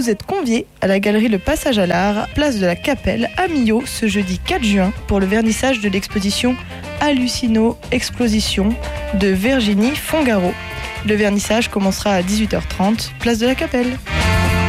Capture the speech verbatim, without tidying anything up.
vous êtes conviés à la galerie Le Passage à l'Art, place de la Capelle, à Millau, ce jeudi quatre juin, pour le vernissage de l'exposition Hallucino Explosion de Virginie Fongaro. Le vernissage commencera à dix-huit heures trente, place de la Capelle.